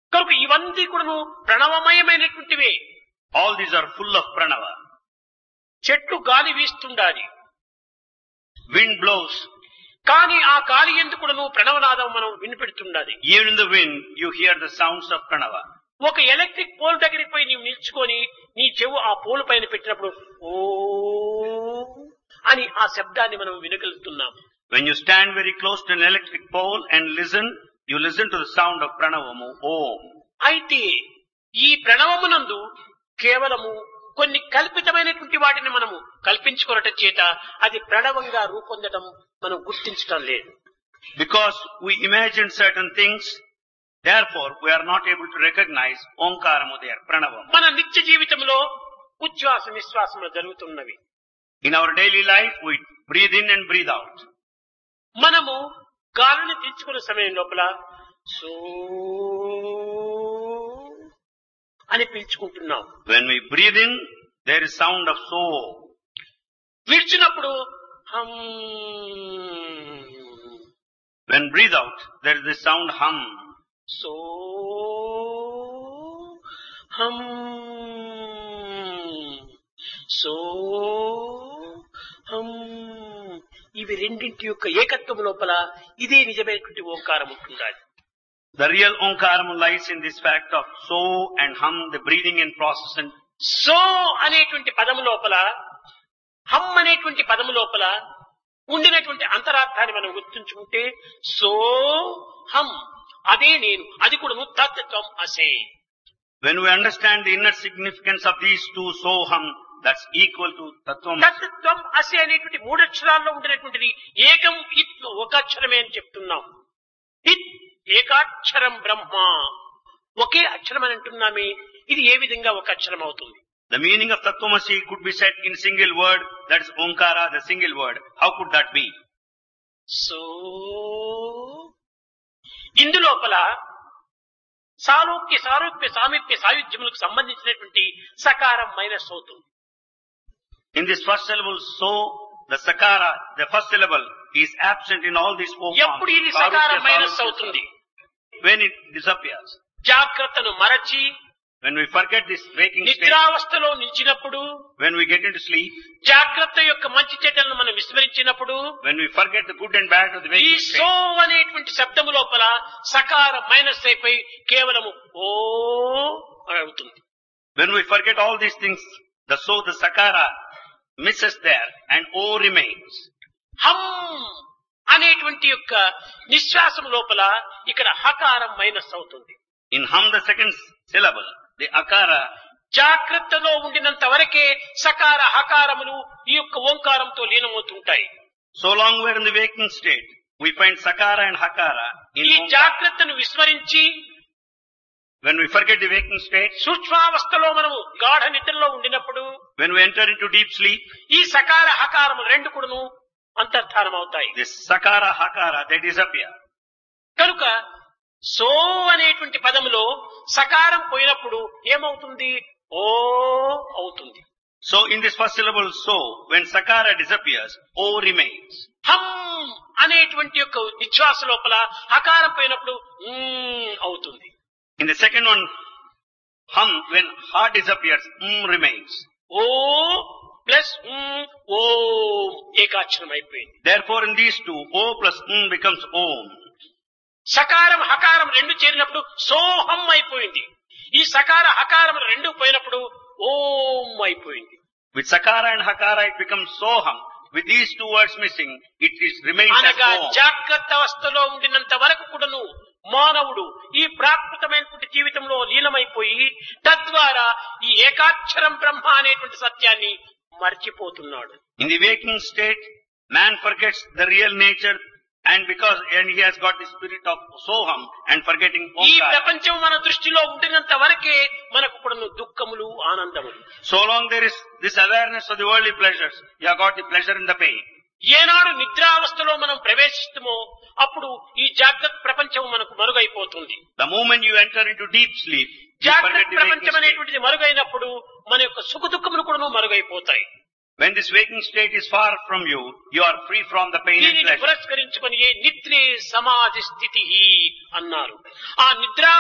కనుక ఇవన్నీ కూడాను ప్రణవమయమైనటువంటివే. All these are full of pranava. చెట్లు గాలి వీస్తుండాలి, Wind blows. కానీ ఆ గాలి ఎందుకు కూడాను ప్రణవనాదం మనం వినిపెడుతుండాలి. Even in the wind, you hear the sounds of pranava. ఒక ఎలక్ట్రిక్ పోల్ దగ్గరికి పోయి నీవు నిల్చుకొని నీ చెవు ఆ పోల్ పైన పెట్టినప్పుడు ఓ అని ఆ శబ్దాన్ని మనం వినగలుగుతున్నాం. When you stand very close to an electric pole and listen, you listen to the sound of pranavamu, Om. అయితే ఈ ప్రణవమునందు కేవలము కొన్ని కల్పితమైనటువంటి వాటిని మనము కల్పించుకోవటం చేత అది ప్రణవంగా రూపొందడం మనం గుర్తించడం లేదు. Because we imagine certain things, therefore we are not able to recognize Omkaramu there, Pranavam. మన నిత్య జీవితంలో ఉచ్ఛ్వాస నిశ్వాసములు జరుగుతున్నవి. In our daily life, we breathe in and breathe out. మనము గాలిని తీర్చుకునే సమయం లోపల సో అని పీల్చుకుంటున్నాం. When we breathe in, there is sound of so. విడిచినప్పుడు హం. When breathe out, there is the sound hum. So హం సో హం. ఇవి రెండింటి యొక్క ఏకత్వం లోపల ఇదే నిజమైనటువంటి ఓంకారం ఉంటుండాలి. The real Omkaramu lies in this fact of so and hum, the breathing in process. And so అనేటువంటి పదము లోపల హమ్ అనేటువంటి పదము లోపల ఉండినటువంటి అంతరార్థాన్ని మనం గుర్తుంచుకుంటే సో హమ్ అదే నేను, అది కూడా తత్వం అసే. when we understand the inner significance of these two, so hum, that's equal to Tattvam. తత్వం అసే అనేటువంటి మూడక్షరాల్లో ఉండినటువంటిది ఏకం ఇత్ ఒక అక్షరమే అని చెప్తున్నాం. ఇత్ ఏకాక్షరం బ్రహ్మ, ఒకే అక్షరం అని అంటున్నామే, ఇది ఏ విధంగా ఒక అక్షరం అవుతుంది? The meaning of Tattvamasi could be said in single word, that is Omkara, the single word. How could that be? So ఇందులోపల సాలోక్య సారూప్య సామీప్య సాయుధ్యములకు సంబంధించినటువంటి సకారం మైనస్ అవుతుంది. In this first syllable, so, the Sakara, the first syllable, is absent in all these four ఎప్పుడు forms. ఇది సకారం Sarupya, minus Sarupya, అవుతుంది? when it disappears. జాగ్రత్తను మరచి When we forget this waking state, నిద్రావస్థలో నిలిచినప్పుడు, when we get into sleep, జాగ్రత్త యొక్క మంచి చెడ్డలను మనం విస్మరించినప్పుడు, when we forget the good and bad of the ఈ waking సో state, అనేటువంటి శబ్దము లోపల సకారం మైనస్ అయిపోయి కేవలము ఓ అని అవుతుంది. when we forget all these things, the so, the Sakara misses there and O remains. హమ్ అనేటువంటి యొక్క నిశ్వాసం లోపల ఇక్కడ హకారం మైనస్ అవుతుంది. In hum, the second syllable, the Akara, జాగ్రత్తలో ఉండినంత వరకే సకార హకారములు ఈ యొక్క ఓంకారంతో లీనమవుతుంటాయి. so long we're in the waking state, we find Sakara and Hakara in ఈ Omkara. జాగ్రత్తను విస్మరించి When we forget the waking state, సూక్ష్మావస్థలో మనము గాఢ నిద్రలో ఉండినప్పుడు when we enter into deep sleep, ఈ సకార హకారములు రెండు కూడాను అంతర్ధానం అవుతాయి. this Sakara, Hakara, they disappear. కనుక సో అనేటువంటి పదములో సకారం పోయినప్పుడు ఏమవుతుంది? ఓ అవుతుంది. So in this first syllable, so, when Sakara disappears, O remains. హమ్ అనేటువంటి యొక్క నిశ్వాస లోపల హకారం పోయినప్పుడు అవుతుంది. In the second one, hum, when ha disappears, remains. Oh plus ఓ ఏకాక్షరం అయిపోయింది. Therefore in these two, O plus becomes Om. సకారం హకారం రెండు చేరినప్పుడు సోహం అయిపోయింది. ఈ సకార హకారం రెండు పోయినప్పుడు ఓం అయిపోయింది. With Sakara and Hakara, it becomes Soham. With these two words missing, it remains as అనగా Om. జాగ్రత్త అవస్థలో ఉండినంత వరకు కూడాను మానవుడు ఈ ప్రాకృతమైనటువంటి జీవితంలో లీనమైపోయి తద్వారా ఈ ఏకాక్షరం బ్రహ్మ అనేటువంటి సత్యాన్ని మర్చిపోతున్నాడు. In the waking state, man forgets the real nature, and he has got the spirit of Soham and forgetting ఈ Omkara. ప్రపంచం మన దృష్టిలో ఉండినంత వరకే మనకు కూడాను దుఃఖములు ఆనందములు. So long there is this awareness of the worldly pleasures, you have got the pleasure and the pain. ఏనాడు నిద్రావస్థలో మనం ప్రవేశిస్తామో అప్పుడు ఈ జాగ్రత్త ప్రపంచం మనకు మరుగైపోతుంది. The moment you enter into deep sleep, you జాగ్రత్త forget the waking ప్రపంచం state. అనేటువంటిది మరుగైనప్పుడు మన యొక్క సుఖ దుఃఖములు కూడా మరుగైపోతాయి. When this waking state is far from you, you are free from the pain and దీనిని pleasure. పురస్కరించుకొని నిద్రే సమాధి స్థితి అన్నారు. ఆ నిద్రా